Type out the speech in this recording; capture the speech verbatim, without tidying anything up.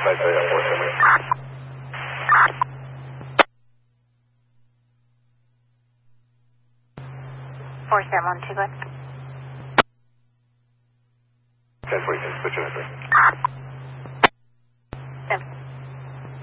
Base area four seven. four seven one two, good. ten forty-six, switch in.